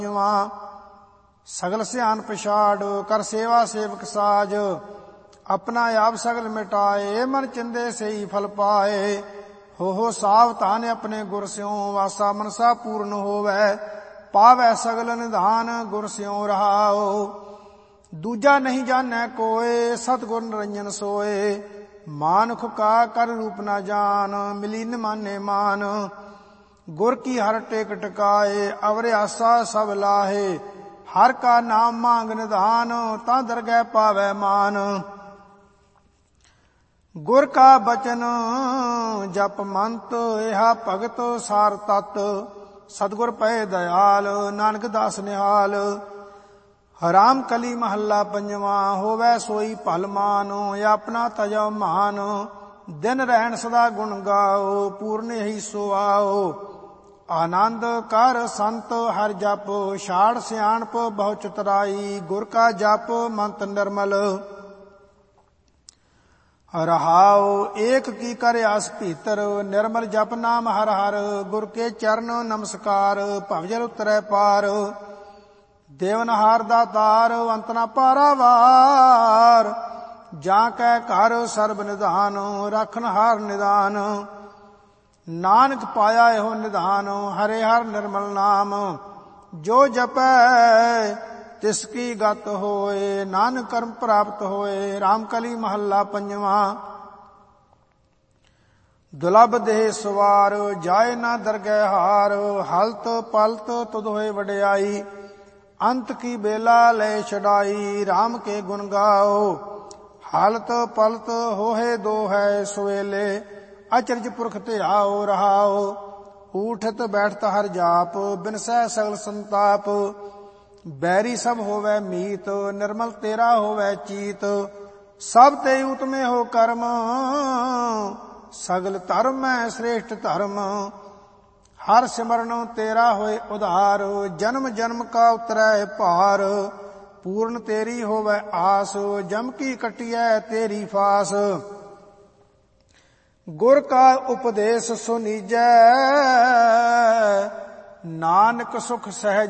सगल सियान पिछाड़ कर सेवा सेवक साज, अपना आप सगल मिटाए मन चिंदे से ही फल पाए। हो सावधान अपने गुर स्यों वासा मनसा पूर्ण होवै, पावै सगल निधान गुर स्यों रहाओ। दूजा नहीं जानै कोय सतगुर निरंजन सोए, मानुख का कर रूप न जान मिली न माने मान। गुर की हर टेक टकाए अवर आसा सब लाहे, हर का नाम मांग निधान ता दरगह पावै मान। गुर का बचन जप मंत यहा भगत सार तत, सतगुर पै दयाल नानक दास निहाल। राम कली महला पंजवा होवै सोई भल मान, अपना तजो मान दिन रहन सदा गुण गाओ पूर्ण यही सो आओ। आनंद कर संत हर जप छाड़ सियाणप बहु चतुराई, गुर का जप मंत निर्मल रहाओ। एक की कर आस भीतर निर्मल जप नाम हर हर, गुर के चरण नमस्कार भवजल उतरै पार। देवनहार दातार अंत न पारावार, जाकै घर सर्ब निधान रखनहार निदान। नानक पाया एहो निधान हरे हर निर्मल नाम, जो जपै तिसकी गत होए नानक कर्म प्राप्त होए। रामकली महला पंजवा दुलभ देह सवार जाए ना दरगह हार, हलत पलत तुद होए वड्याई अंत की बेला ले छड़ाई। राम के गुण गाओ हालत पलत होहे दो है सवेले, अचरज पुरख ते आओ रहाओ। ऊठत बैठत हर जाप बिनसै सगल संताप, बैरी सब होवै मीत निर्मल तेरा होवै चीत। सब ते उतमे हो कर्म सगल धर्म है श्रेष्ठ धर्म, हर सिमरन तेरा होए उधार। जन्म जन्म का उतरै भार, पूर्ण तेरी होवै आस जम की कटियै तेरी फास। गुर का उपदेश सुनीजै नानक सुख सहज